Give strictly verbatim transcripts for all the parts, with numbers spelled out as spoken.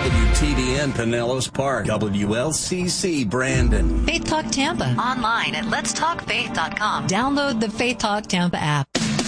W T D N Pinellas Park, W L C C Brandon. Faith Talk Tampa. Online at lets talk faith dot com. Download the Faith Talk Tampa app.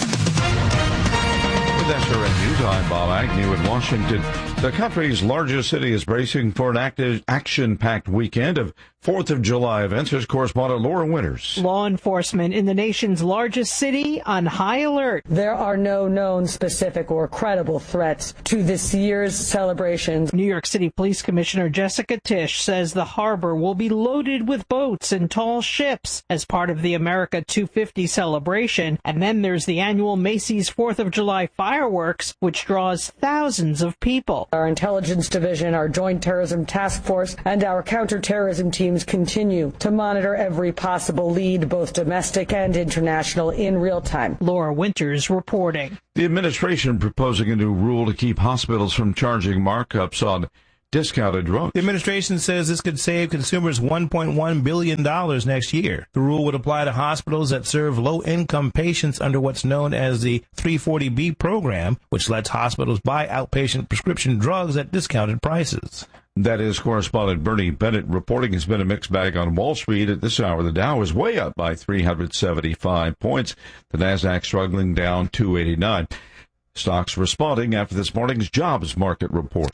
With S R N News, I'm Bob Agnew in Washington. The country's largest city is bracing for an active, action-packed weekend of fourth of July events. Here's correspondent Laura Winters. Law enforcement in the nation's largest city on high alert. There are no known specific or credible threats to this year's celebrations. New York City Police Commissioner Jessica Tisch says the harbor will be loaded with boats and tall ships as part of the America two fifty celebration. And then there's the annual Macy's fourth of July fireworks, which draws thousands of people. Our intelligence division, our joint terrorism task force, and our counterterrorism teams continue to monitor every possible lead, both domestic and international, in real time. Laura Winters reporting. The administration proposing a new rule to keep hospitals from charging markups on discounted drugs. The administration says this could save consumers one point one billion dollars next year. The rule would apply to hospitals that serve low-income patients under what's known as the three forty B program, which lets hospitals buy outpatient prescription drugs at discounted prices. That is correspondent Bernie Bennett reporting. It's been a mixed bag on Wall Street. At this hour, the Dow is way up by three hundred seventy-five points. The Nasdaq struggling down two eighty-nine. Stocks responding after this morning's jobs market report.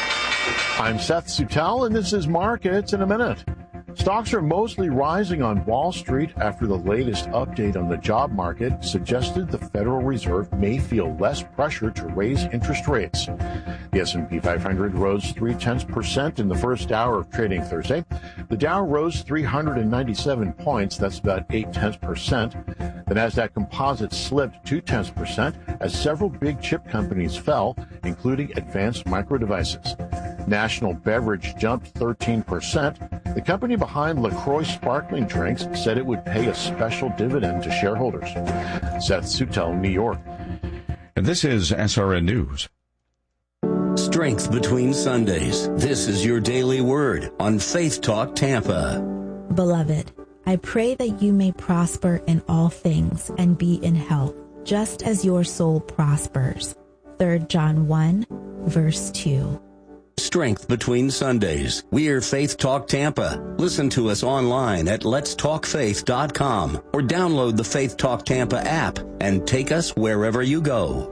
I'm Seth Sutel, and this is Markets in a Minute. Stocks are mostly rising on Wall Street after the latest update on the job market suggested the Federal Reserve may feel less pressure to raise interest rates. The S and P five hundred rose three tenths percent in the first hour of trading Thursday. The Dow rose three hundred ninety-seven points. That's about eight tenths percent. The Nasdaq Composite slipped two tenths percent as several big chip companies fell, including Advanced Micro Devices. National Beverage jumped thirteen percent. The company behind LaCroix sparkling drinks said it would pay a special dividend to shareholders. Seth Sutel, New York. And this is S R N News. Strength between Sundays. This is your daily word on Faith Talk Tampa. Beloved, I pray that you may prosper in all things and be in health, just as your soul prospers. Third John one, verse two. Strength between Sundays. We're Faith Talk Tampa. Listen to us online at lets talk faith dot com or download the Faith Talk Tampa app and take us wherever you go.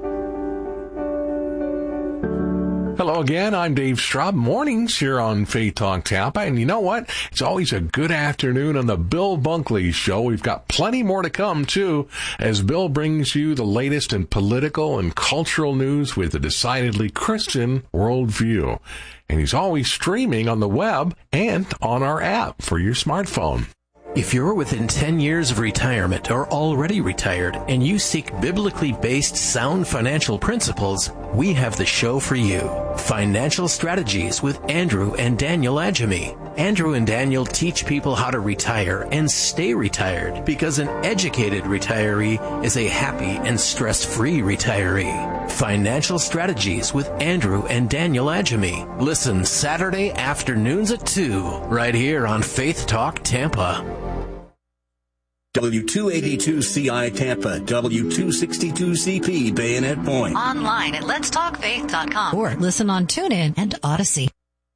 Hello again, I'm Dave Straub. Mornings here on Faith Talk Tampa. And you know what? It's always a good afternoon on the Bill Bunkley Show. We've got plenty more to come, too, as Bill brings you the latest in political and cultural news with a decidedly Christian worldview. And he's always streaming on the web and on our app for your smartphone. If you're within ten years of retirement or already retired and you seek biblically based sound financial principles, we have the show for you. Financial Strategies with Andrew and Daniel Adjemi. Andrew and Daniel teach people how to retire and stay retired because an educated retiree is a happy and stress-free retiree. Financial Strategies with Andrew and Daniel Adjemi. Listen Saturday afternoons at two, right here on Faith Talk Tampa. W two eighty-two C I Tampa, W two sixty-two C P Bayonet Point. Online at lets talk faith dot com or listen on TuneIn and Odyssey.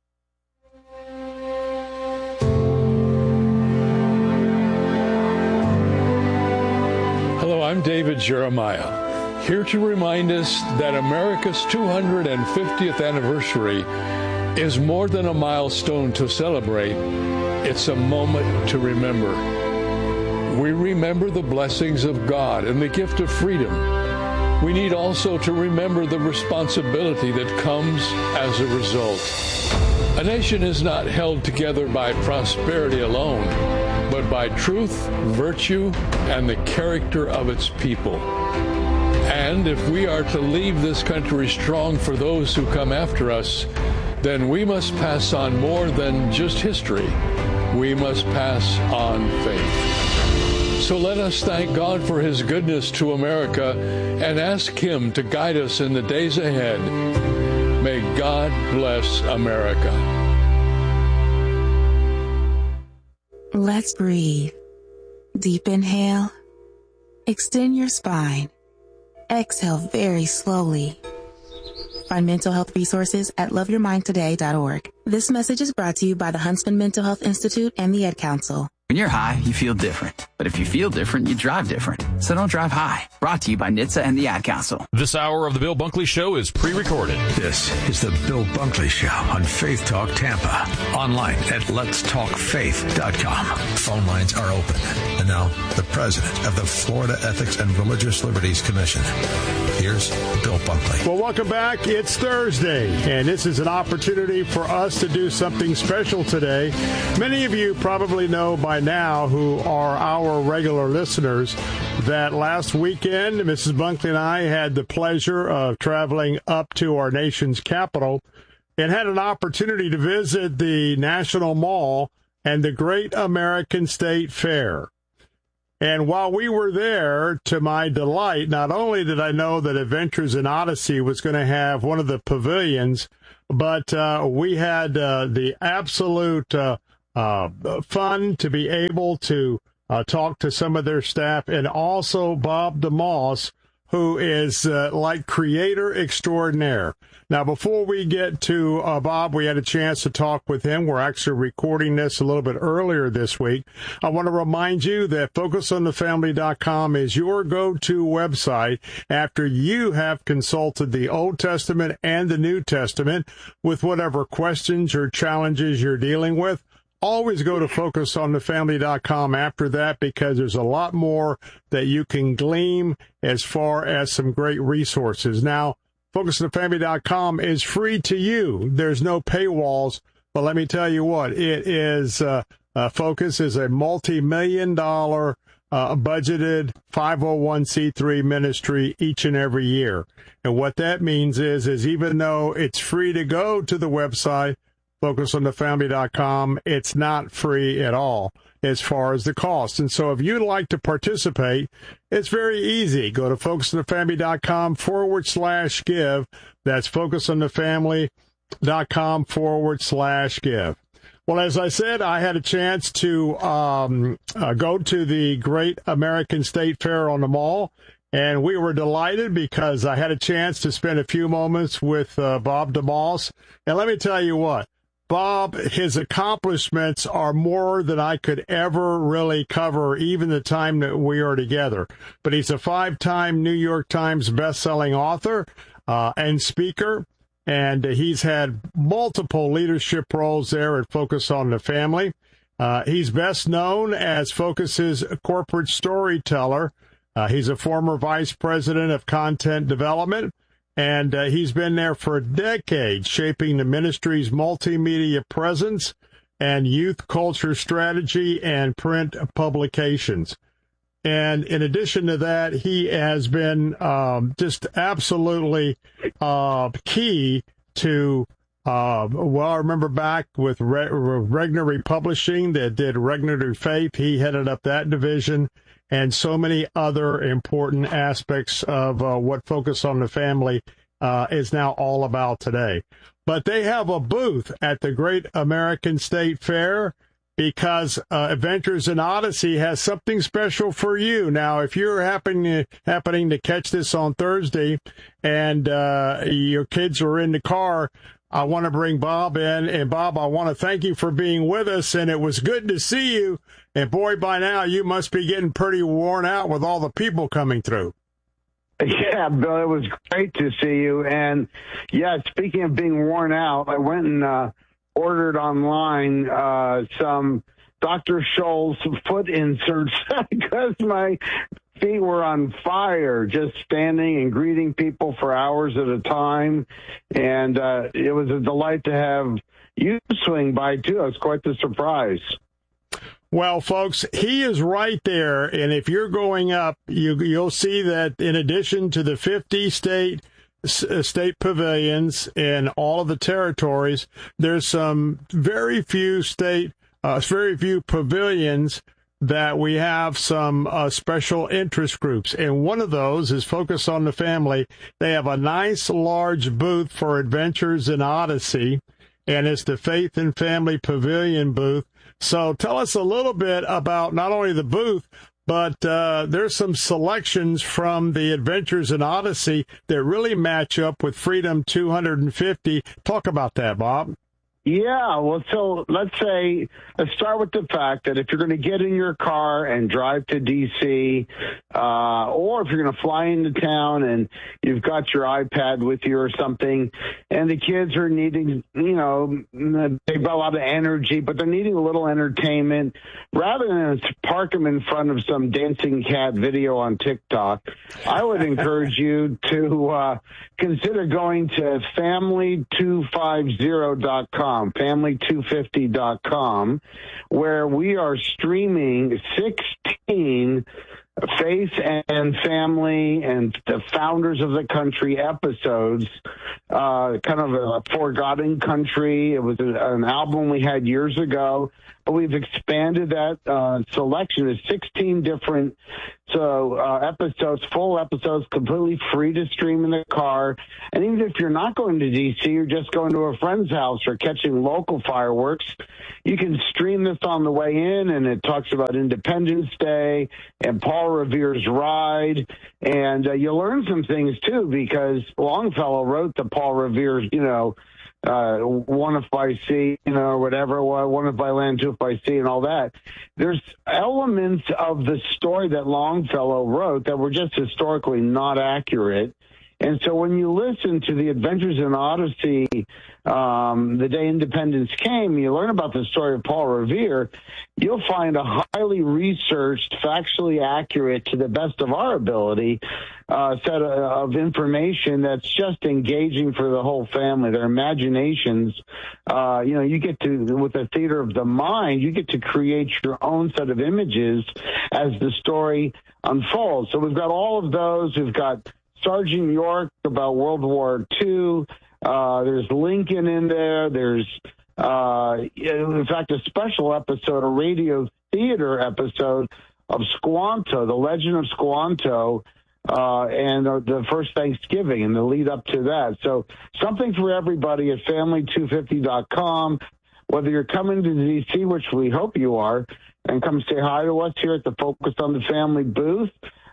Hello, I'm David Jeremiah, here to remind us that America's two hundred fiftieth anniversary is more than a milestone to celebrate. It's a moment to remember. We remember the blessings of God and the gift of freedom. We need also to remember the responsibility that comes as a result. A nation is not held together by prosperity alone, but by truth, virtue, and the character of its people. And if we are to leave this country strong for those who come after us, then we must pass on more than just history. We must pass on faith. So let us thank God for His goodness to America and ask Him to guide us in the days ahead. May God bless America. Let's breathe. Deep inhale. Extend your spine. Exhale very slowly. Find mental health resources at love your mind today dot org. This message is brought to you by the Huntsman Mental Health Institute and the Ad Council. When you're high, you feel different. But if you feel different, you drive different. So don't drive high. Brought to you by N H T S A and the Ad Council. This hour of the Bill Bunkley Show is pre-recorded. This is the Bill Bunkley Show on Faith Talk Tampa. Online at lets talk faith dot com. Phone lines are open. And now, the president of the Florida Ethics and Religious Liberties Commission. Here's Bill Bunkley. Well, welcome back. It's Thursday, and this is an opportunity for us to do something special today. Many of you probably know by now, who are our regular listeners, that last weekend, Missus Bunkley and I had the pleasure of traveling up to our nation's capital and had an opportunity to visit the National Mall and the Great American State Fair. And while we were there, to my delight, not only did I know that Adventures in Odyssey was going to have one of the pavilions, but uh, we had uh, the absolute uh, uh, fun to be able to uh, talk to some of their staff, and also Bob DeMoss, who is uh, like creator extraordinaire. Now, before we get to uh, Bob, we had a chance to talk with him. We're actually recording this a little bit earlier this week. I want to remind you that focus on the family dot com is your go-to website after you have consulted the Old Testament and the New Testament with whatever questions or challenges you're dealing with. Always go to focus on the family dot com after that, because there's a lot more that you can glean as far as some great resources. Now, focus on the family dot com is free to you. There's no paywalls, but let me tell you what, it is, uh, uh, Focus is a multi-million dollar uh, budgeted five oh one c three ministry each and every year. And what that means is, is even though it's free to go to the website, focus on the family dot com, it's not free at all as far as the cost. And so if you'd like to participate, it's very easy. Go to focus on the family dot com forward slash give. That's focus on the family dot com forward slash give. Well, as I said, I had a chance to um, uh, go to the Great American State Fair on the Mall, and we were delighted because I had a chance to spend a few moments with uh, Bob DeMoss. And let me tell you what, Bob, his accomplishments are more than I could ever really cover, even the time that we are together. But he's a five-time New York Times best-selling author uh, and speaker, and he's had multiple leadership roles there at Focus on the Family. Uh, he's best known as Focus's corporate storyteller. Uh, he's a former vice president of content development. And uh, he's been there for a decade, shaping the ministry's multimedia presence and youth culture strategy and print publications. And in addition to that, he has been um, just absolutely uh, key to, uh, well, I remember back with Re- Regnery Publishing that did Regnery Faith. He headed up that division, and so many other important aspects of uh, what Focus on the Family uh, is now all about today. But they have a booth at the Great American State Fair because uh, Adventures in Odyssey has something special for you. Now, if you're happening to, happening to catch this on Thursday and uh, your kids are in the car, I want to bring Bob in. And, Bob, I want to thank you for being with us, and it was good to see you. And, boy, by now you must be getting pretty worn out with all the people coming through. Yeah, Bill, it was great to see you. And, yeah, speaking of being worn out, I went and uh, ordered online uh, some Doctor Scholl's foot inserts because my feet were on fire, just standing and greeting people for hours at a time. And uh, it was a delight to have you swing by, too. It was quite the surprise. Well, folks, he is right there. And if you're going up, you, you'll see that in addition to the fifty state state pavilions in all of the territories, there's some very few state, uh, very few pavilions that we have some uh, special interest groups. And one of those is Focus on the Family. They have a nice large booth for Adventures in Odyssey, and it's the Faith and Family Pavilion booth. So tell us a little bit about not only the booth, but uh, there's some selections from the Adventures in Odyssey that really match up with Freedom two hundred fifty. Talk about that, Bob. Yeah, well, so let's say, let's start with the fact that if you're going to get in your car and drive to D C, uh, or if you're going to fly into town and you've got your iPad with you or something, and the kids are needing, you know, they've got a lot of energy, but they're needing a little entertainment, rather than park them in front of some dancing cat video on TikTok, I would encourage you to uh, consider going to family two fifty dot com. family two fifty dot com, where we are streaming sixteen Faith and Family and the Founders of the Country episodes, uh, kind of a forgotten country. It was a, an album we had years ago, but we've expanded that uh, selection to sixteen different so uh, episodes, full episodes, completely free to stream in the car. And even if you're not going to D C, you're just going to a friend's house or catching local fireworks, you can stream this on the way in, and it talks about Independence Day and Paul Revere's ride. And uh, you learn some things, too, because Longfellow wrote the Paul Revere's, you know, uh, one if by sea, you know, or whatever, one if by land, two if by sea, and all that. There's elements of the story that Longfellow wrote that were just historically not accurate. And so when you listen to the Adventures in Odyssey, um, the day independence came, you learn about the story of Paul Revere, you'll find a highly researched, factually accurate, to the best of our ability, uh, set of information that's just engaging for the whole family. Their imaginations, uh, you know, you get to, with the theater of the mind, you get to create your own set of images as the story unfolds. So we've got all of those. We've got Sergeant York about World War Two. Uh, there's Lincoln in there. There's, uh, in fact, a special episode, a radio theater episode of Squanto, the legend of Squanto, uh, and uh, the first Thanksgiving and the lead up to that. So something for everybody at family two fifty dot com. Whether you're coming to D C, which we hope you are, and come say hi to us here at the Focus on the Family booth,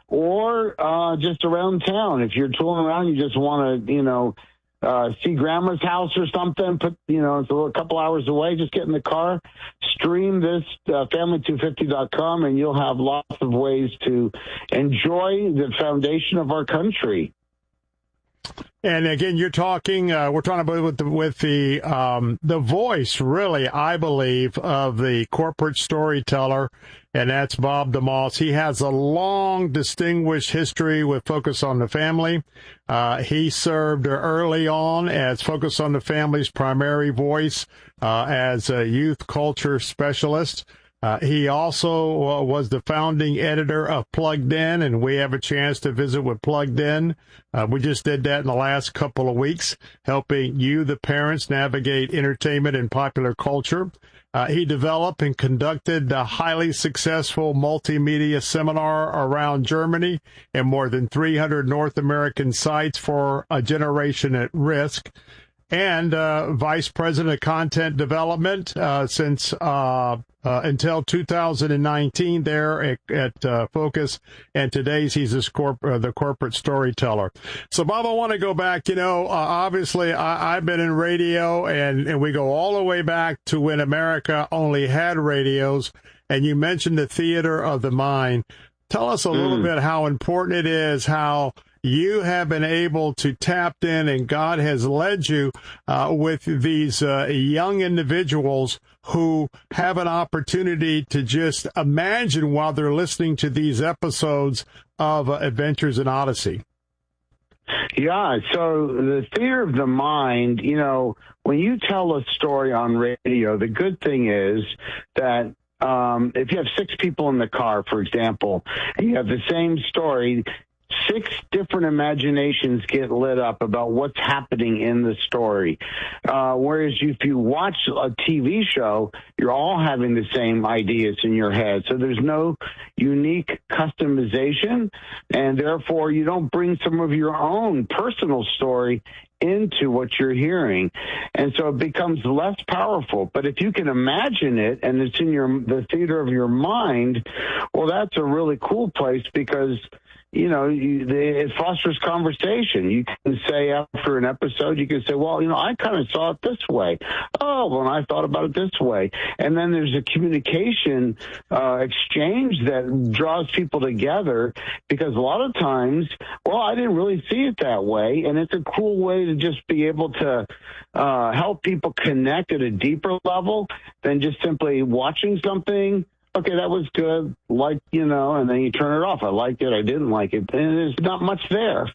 or uh, just around town. If you're tooling around, you just want to, you know, uh, see grandma's house or something, put, you know, it's a, little, a couple hours away, just get in the car, stream this, uh, family two fifty dot com, and you'll have lots of ways to enjoy the foundation of our country. And again, you're talking, uh, we're talking about with the, with the, um, the voice, really, I believe, of the corporate storyteller, and that's Bob DeMoss. He has a long, distinguished history with Focus on the Family. Uh, he served early on as Focus on the Family's primary voice, uh, as a youth culture specialist. Uh, he also uh, was the founding editor of Plugged In, and we have a chance to visit with Plugged In. Uh, we just did that in the last couple of weeks, helping you, the parents, navigate entertainment and popular culture. Uh, he developed and conducted the highly successful multimedia seminar around Germany and more than three hundred North American sites for A Generation at Risk. And uh, Vice President of Content Development uh, since uh, uh, until two thousand nineteen there at, at uh, Focus, and today's he's this corp- uh, the corporate storyteller. So, Bob, I want to go back. You know, uh, obviously, I- I've been in radio, and, and we go all the way back to when America only had radios, and you mentioned the theater of the mind. Tell us a mm. little bit how important it is, how you have been able to tap in, and God has led you uh, with these uh, young individuals who have an opportunity to just imagine while they're listening to these episodes of uh, Adventures in Odyssey. Yeah, so the theater of the mind, you know, when you tell a story on radio, the good thing is that um, if you have six people in the car, for example, and you have the same story, six different imaginations get lit up about what's happening in the story. Uh, whereas if you watch a T V show, you're all having the same ideas in your head. So there's no unique customization, and therefore you don't bring some of your own personal story into what you're hearing, and so it becomes less powerful. But if you can imagine it and it's in your the theater of your mind, well, that's a really cool place, because you know, you, it fosters conversation. You can say after an episode, you can say, well, you know, I kind of saw it this way. Oh, well, I thought about it this way. And then there's a communication uh, exchange that draws people together, because a lot of times, well, I didn't really see it that way. And it's a cool way to just be able to uh, help people connect at a deeper level than just simply watching something. Okay, that was good, like, you know, and then you turn it off. I liked it, I didn't like it, and there's not much there.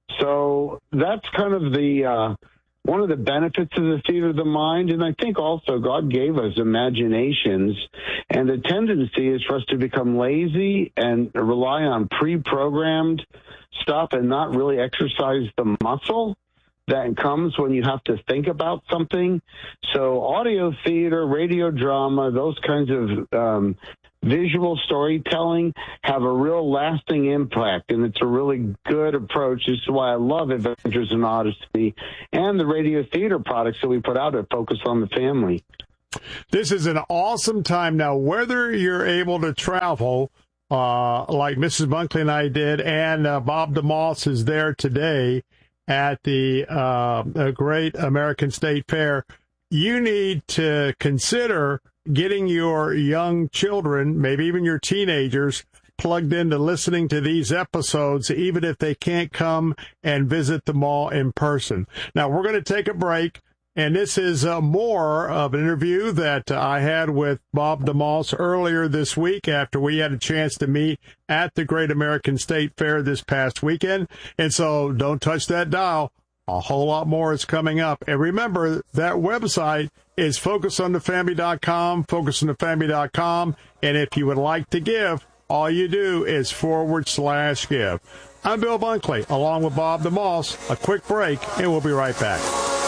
So that's kind of the uh, one of the benefits of the theater of the mind. And I think also God gave us imaginations, and the tendency is for us to become lazy and rely on pre-programmed stuff and not really exercise the muscle that comes when you have to think about something. So audio theater, radio drama, those kinds of um, visual storytelling have a real lasting impact, and it's a really good approach. This is why I love Adventures in Odyssey and the radio theater products that we put out that focus on the family. This is an awesome time. Now, whether you're able to travel, uh, like Missus Bunkley and I did, and uh, Bob DeMoss is there today at the uh, Great American State Fair, you need to consider getting your young children, maybe even your teenagers, plugged into listening to these episodes, even if they can't come and visit the mall in person. Now, we're going to take a break, and this is uh, more of an interview that uh, I had with Bob DeMoss earlier this week after we had a chance to meet at the Great American State Fair this past weekend. And so don't touch that dial. A whole lot more is coming up. And remember, that website is focus on the family dot com, focus on the family dot com. And if you would like to give, all you do is forward slash give. I'm Bill Bunkley, along with Bob DeMoss. A quick break, and we'll be right back.